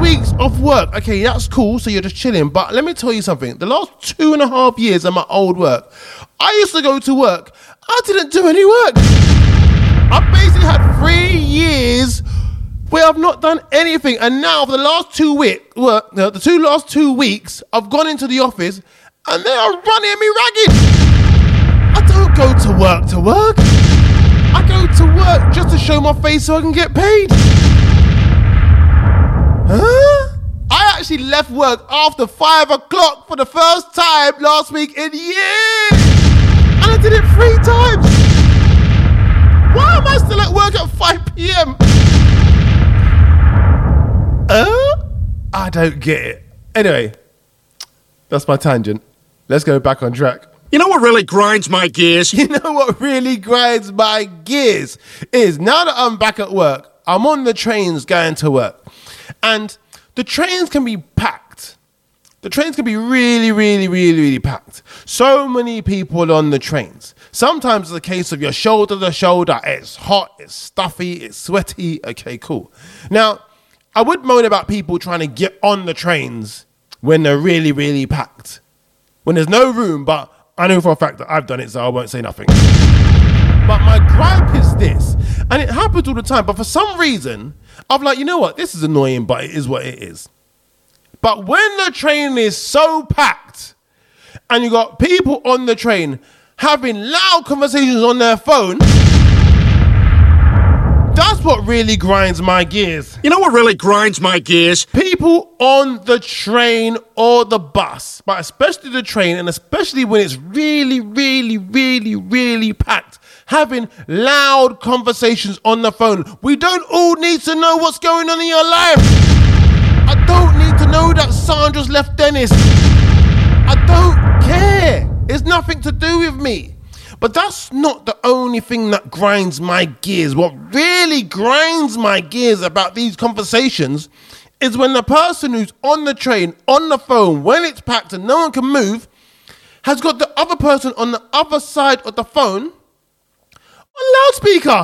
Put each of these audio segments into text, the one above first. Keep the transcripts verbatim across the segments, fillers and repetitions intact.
weeks off work. Okay, that's cool. So you're just chilling. But let me tell you something. The last two and a half years of my old work, I used to go to work. I didn't do any work. I basically had three years where I've not done anything. And now for the last two weeks, well, no, the two last two weeks, I've gone into the office and they are running me ragged. I don't go to work to work. I go to work just to show my face so I can get paid. Huh? I actually left work after five o'clock for the first time last week in years. And I did it three times. Why am I still at work at five p.m.? Uh? I don't get it. Anyway, that's my tangent. Let's go back on track. You know what really grinds my gears? You know what really grinds my gears is now that I'm back at work, I'm on the trains going to work. And the trains can be packed. The trains can be really, really, really, really packed. So many people on the trains. Sometimes it's a case of your shoulder to shoulder. It's hot, it's stuffy, it's sweaty. Okay, cool. Now, I would moan about people trying to get on the trains when they're really, really packed. When there's no room, but I know for a fact that I've done it, so I won't say nothing. But my gripe is this, and it happens all the time, but for some reason, I'm like, you know what, this is annoying, but it is what it is. But when the train is so packed, and you got people on the train having loud conversations on their phone, that's what really grinds my gears. You know what really grinds my gears? People on the train or the bus, but especially the train, and especially when it's really, really, really, really packed, having loud conversations on the phone. We don't all need to know what's going on in your life. I don't need to know that Sandra's left Dennis. I don't care. It's nothing to do with me. But that's not the only thing that grinds my gears. What really grinds my gears about these conversations is when the person who's on the train, on the phone, when it's packed and no one can move, has got the other person on the other side of the phone on loudspeaker.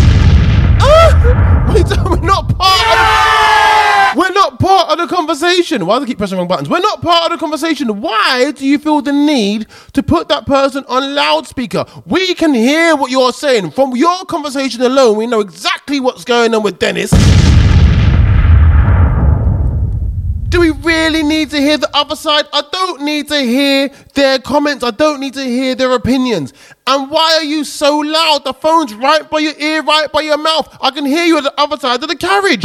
Ah, we don't, we're not part of the, we're not part of the conversation. Why do I keep pressing the wrong buttons? We're not part of the conversation. Why do you feel the need to put that person on loudspeaker? We can hear what you're saying. From your conversation alone, we know exactly what's going on with Dennis. Do we really need to hear the other side? I don't need to hear their comments. I don't need to hear their opinions. And why are you so loud? The phone's right by your ear, right by your mouth. I can hear you at the other side of the carriage.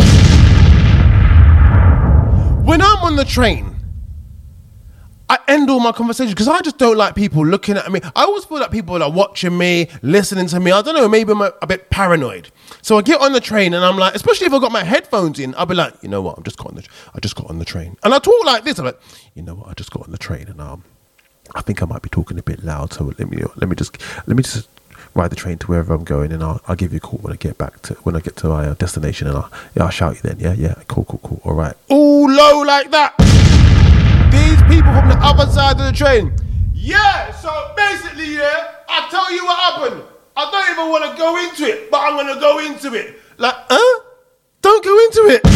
When I'm on the train, I end all my conversations because I just don't like people looking at me. I always feel like people are watching me, listening to me. I don't know, maybe I'm a, a bit paranoid. So I get on the train and I'm like, especially if I've got my headphones in, I'll be like, you know what, I'm just got on the, I just got on the train. And I talk like this. I'm like, you know what, I just got on the train and um, I think I might be talking a bit loud. So let me let me just let me just ride the train to wherever I'm going, and I'll, I'll give you a call when I get back to when I get to my uh, destination, and I'll yeah I'll shout you then. Yeah, yeah, cool, cool, cool. All right. All low like that. These people from the other side of the train. Yeah. So basically, yeah, I'll tell you what happened. I don't even want to go into it, but I'm gonna go into it. Like, huh? Don't go into it.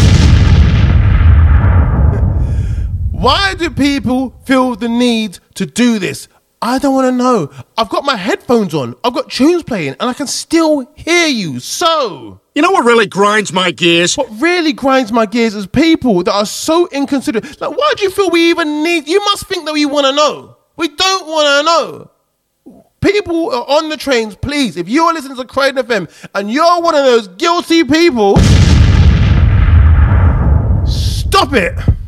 Why do people feel the need to do this? I don't want to know. I've got my headphones on. I've got tunes playing and I can still hear you. So, you know what really grinds my gears? What really grinds my gears is people that are so inconsiderate. Like, why do you feel we even need... You must think that we want to know. We don't want to know. People are on the trains, please. If you're listening to Croydon F M and you're one of those guilty people, stop it.